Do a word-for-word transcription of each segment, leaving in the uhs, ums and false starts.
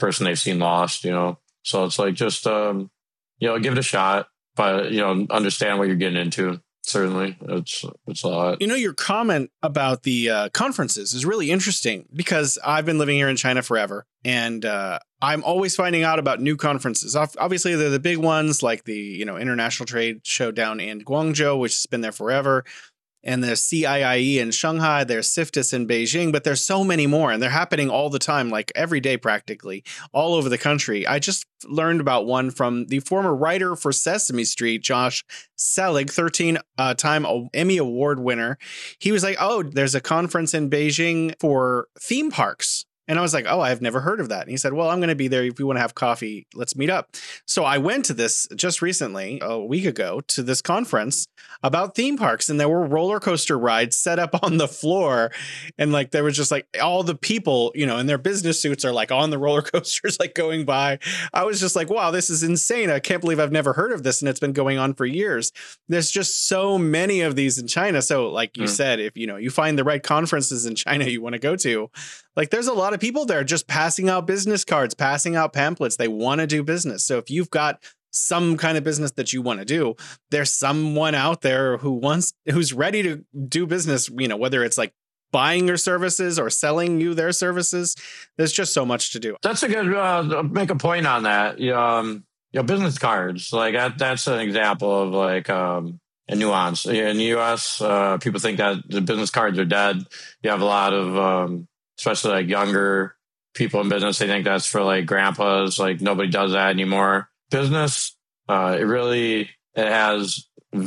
person they've seen lost, you know. So it's like just, um, you know, give it a shot, but, you know, understand what you're getting into. Certainly, it's it's a lot. You know, your comment about the uh, conferences is really interesting because I've been living here in China forever, and uh, I'm always finding out about new conferences. Obviously, they're the big ones like the you know International Trade Show down in Guangzhou, which has been there forever. And there's C I I E in Shanghai, there's CIFTIS in Beijing, but there's so many more and they're happening all the time, like every day practically, all over the country. I just learned about one from the former writer for Sesame Street, Josh Selig, thirteen-time uh, Emmy Award winner. He was like, oh, there's a conference in Beijing for theme parks. And I was like, oh, I've never heard of that. And he said, well, I'm going to be there. If you want to have coffee, let's meet up. So I went to this just recently, a week ago, to this conference about theme parks. And there were roller coaster rides set up on the floor. And like, there was just like all the people, you know, in their business suits are like on the roller coasters, like going by. I was just like, wow, this is insane. I can't believe I've never heard of this. And it's been going on for years. There's just so many of these in China. So like you mm. said, if, you know, you find the right conferences in China you want to go to, like there's a lot of people there just passing out business cards, passing out pamphlets. They want to do business. So if you've got some kind of business that you want to do, there's someone out there who wants, who's ready to do business, you know, whether it's like buying your services or selling you their services. There's just so much to do. That's a good, uh, make a point on that. You, um, you know, business cards, like that, that's an example of like, um, a nuance. In the U S, uh, people think that the business cards are dead. You have a lot of, um, especially like younger people in business, they think that's for like grandpas. Like nobody does that anymore. Business, uh, it really, it has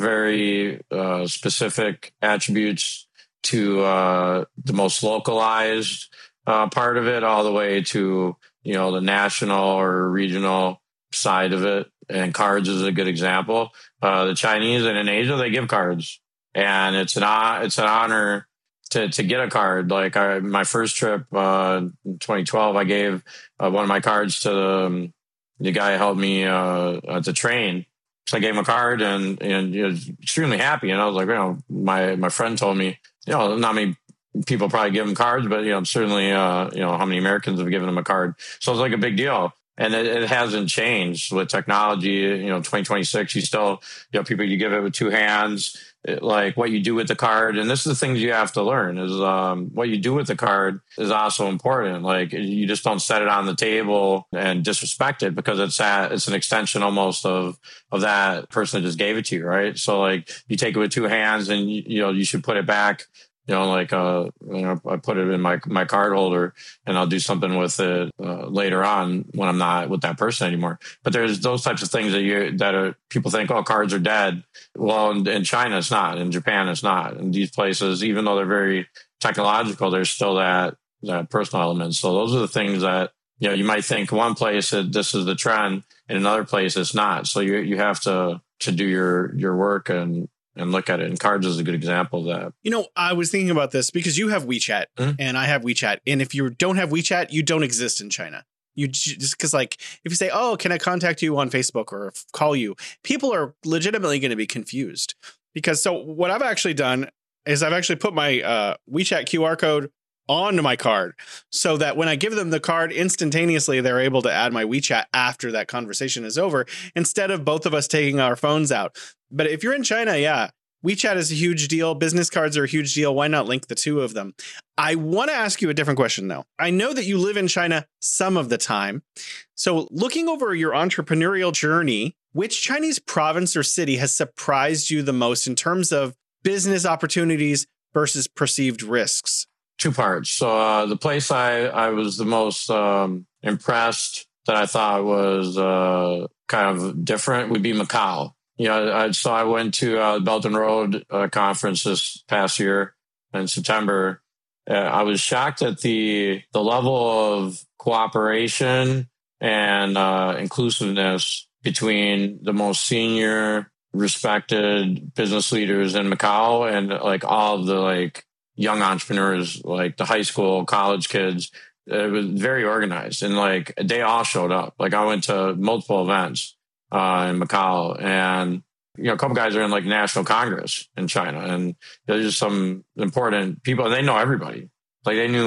very uh, specific attributes to uh, the most localized uh, part of it, all the way to, you know, the national or regional side of it. And cards is a good example. Uh, the Chinese and in Asia, they give cards, and it's an it's an honor to to get a card. Like I, my first trip, uh, in twenty twelve, I gave uh, one of my cards to the, the guy who helped me uh, at the train. So I gave him a card, and and he was extremely happy. And I was like, you know, my my friend told me, you know, not many people probably give him cards, but you know, certainly, uh, you know, how many Americans have given him a card? So it's like a big deal. And it, it hasn't changed with technology. You know, twenty twenty-six, you still, you know, people, you give it with two hands, it, like what you do with the card. And this is the things you have to learn is um, what you do with the card is also important. Like you just don't set it on the table and disrespect it because it's at, it's an extension almost of, of that person that just gave it to you. Right. So like you take it with two hands and you, you know, you should put it back. You know, like, uh, you know, I put it in my, my card holder and I'll do something with it, uh, later on when I'm not with that person anymore. But there's those types of things that you, that are, people think, oh, cards are dead. Well, in, in China, it's not. In Japan, it's not. In these places, even though they're very technological, there's still that, that personal element. So those are the things that, you know, you might think one place that this is the trend, in another place it's not. So you, you have to, to do your, your work and, and look at it. And cards is a good example of that. You know, I was thinking about this because you have WeChat mm-hmm. and I have WeChat. And if you don't have WeChat, you don't exist in China. You just because like if you say, oh, can I contact you on Facebook or call you? People are legitimately going to be confused because so what I've actually done is I've actually put my uh, WeChat Q R code onto my card so that when I give them the card instantaneously, they're able to add my WeChat after that conversation is over instead of both of us taking our phones out. But if you're in China, yeah, WeChat is a huge deal. Business cards are a huge deal. Why not link the two of them? I want to ask you a different question, though. I know that you live in China some of the time. So looking over your entrepreneurial journey, which Chinese province or city has surprised you the most in terms of business opportunities versus perceived risks? Two parts. So uh, the place I, I was the most um, impressed that I thought was uh, kind of different would be Macau. You know, I, so I went to uh, the Belt and Road uh, conference this past year in September. Uh, I was shocked at the the level of cooperation and uh, inclusiveness between the most senior, respected business leaders in Macau and like all of the like young entrepreneurs, like the high school, college kids. It was very organized and like they all showed up. Like I went to multiple events uh, in Macau and, you know, a couple guys are in like National Congress in China and there's just some important people and they know everybody. Like they knew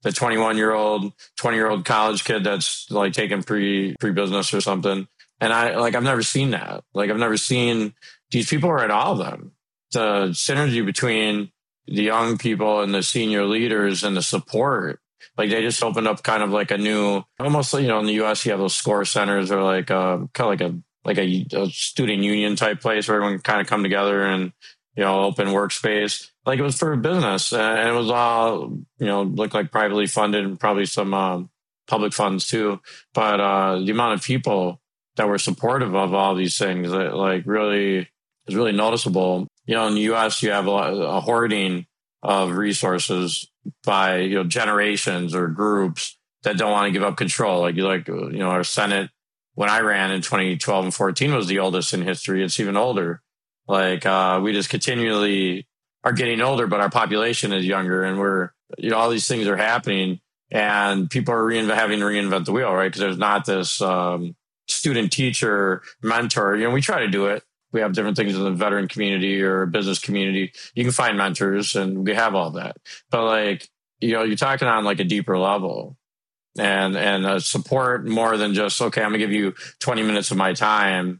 the twenty-one year old, twenty year old college kid that's like taking pre pre business or something. And I like I've never seen that. Like I've never seen these people are at all of them. The synergy between the young people and the senior leaders and the support. Like they just opened up kind of like a new, almost, you know, in the U S you have those score centers or like uh, kind of like a like a, a student union type place where everyone kind of come together and, you know, open workspace. Like it was for business and it was all, you know, looked like privately funded and probably some um, public funds too. But uh, the amount of people that were supportive of all these things, like really is really noticeable. You know, in the U S you have a, a hoarding of resources by, you know, generations or groups that don't want to give up control. Like you like, you know, our Senate, when I ran in twenty twelve and fourteen was the oldest in history. It's even older. Like uh, we just continually are getting older, but our population is younger and we're, you know, all these things are happening and people are reinvent, having to reinvent the wheel, right? Because there's not this um, student teacher mentor. You know, we try to do it. We have different things in the veteran community or business community. You can find mentors and we have all that. But like, you know, you're talking on like a deeper level and, and uh, support more than just, okay, I'm gonna give you twenty minutes of my time.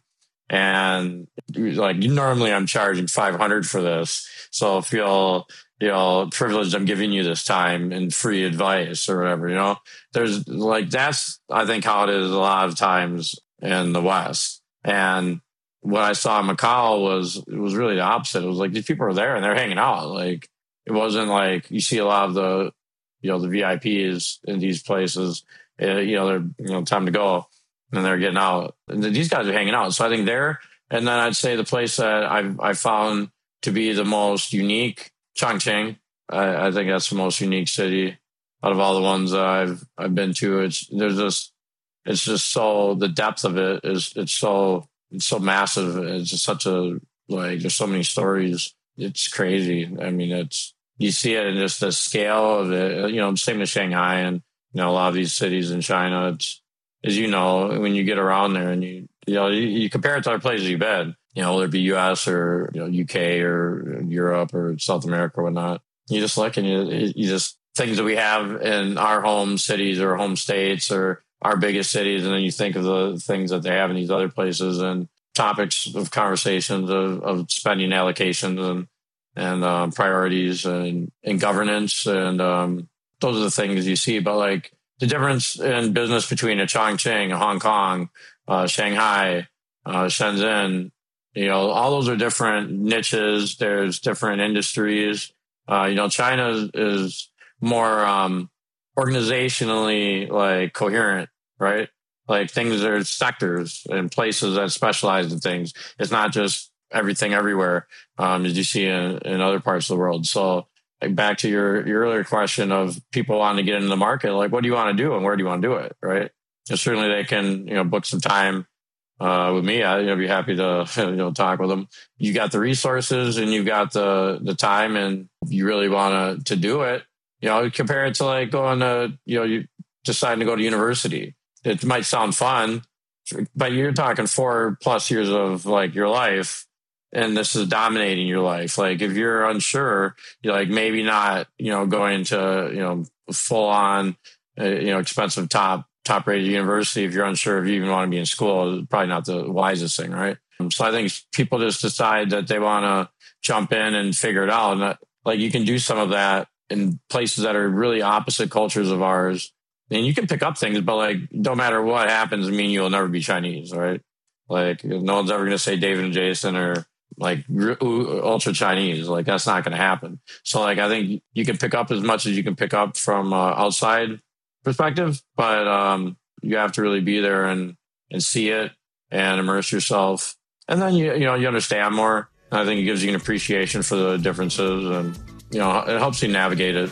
And like normally I'm charging five hundred for this. So feel, you know, privileged I'm giving you this time and free advice or whatever, you know, there's like, that's, I think how it is a lot of times in the West. And what I saw in Macau was, it was really the opposite. It was like these people are there and they're hanging out. Like it wasn't like you see a lot of the, you know, the V I Ps in these places, uh, you know, they're, you know, time to go and they're getting out. And these guys are hanging out. So I think they're, and then I'd say the place that I've, I found to be the most unique, Chongqing. I, I think that's the most unique city out of all the ones that I've, I've been to. It's, there's just, it's just so, the depth of it is, it's so, it's so massive. It's just such a, like, there's so many stories. It's crazy. I mean, it's, you see it in just the scale of it, you know, same with Shanghai and, you know, a lot of these cities in China. It's, as you know, when you get around there and you, you know, you, you compare it to other places you've been, you know, whether it be U S or, you know, U K or Europe or South America or whatnot, you just look and you, you just, things that we have in our home cities or home states or our biggest cities. And then you think of the things that they have in these other places and topics of conversations of, of spending allocations and, and um, priorities and, and governance. And um, those are the things you see. But like the difference in business between a Chongqing, a Hong Kong, uh, Shanghai, uh, Shenzhen, you know, all those are different niches. There's different industries. Uh, you know, China is, is more um, organizationally like coherent, right? Like things are sectors and places that specialize in things. It's not just everything everywhere, um, as you see in, in other parts of the world. So like back to your, your earlier question of people wanting to get into the market, like what do you want to do and where do you want to do it, right? And certainly they can, you know, book some time uh, with me. I'd you know, be happy to you know talk with them. You got the resources and you've got the the time, and if you really want to to do it, you know, compare it to like going to, you know, you deciding to go to university. It might sound fun, but you're talking four plus years of like your life, and this is dominating your life. Like if you're unsure, you're like maybe not, you know, going to, you know, full on, uh, you know, expensive top top rated university. If you're unsure if you even want to be in school, it's probably not the wisest thing, right? So I think people just decide that they want to jump in and figure it out. And that, like you can do some of that in places that are really opposite cultures of ours. And you can pick up things, but like, no matter what happens, I mean, you'll never be Chinese, right? Like, no one's ever going to say David and Jason are like ultra Chinese. Like, that's not going to happen. So, like, I think you can pick up as much as you can pick up from uh, outside perspective, but um, you have to really be there and and see it and immerse yourself, and then you you know you understand more. And I think it gives you an appreciation for the differences, and you know it helps you navigate it.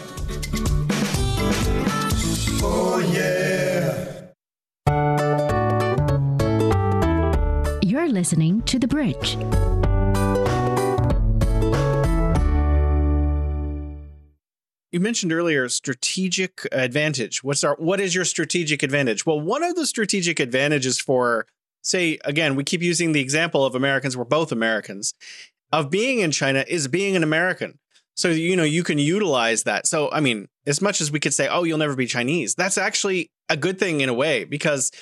Oh, yeah. You're listening to The Bridge. You mentioned earlier strategic advantage. What's our what is your strategic advantage? Well, one of the strategic advantages for, say, again, we keep using the example of Americans, we're both Americans, of being in China is being an American. So, you know, you can utilize that. So, I mean, as much as we could say, oh, you'll never be Chinese, that's actually a good thing in a way, because